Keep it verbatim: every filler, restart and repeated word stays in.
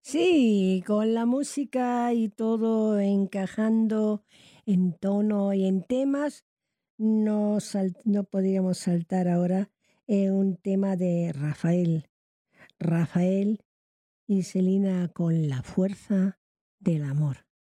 Sí, con la música y todo encajando en tono y en temas, no, sal- no podríamos saltar ahora en un tema de Rafael. Rafael y Celina con la fuerza del amor.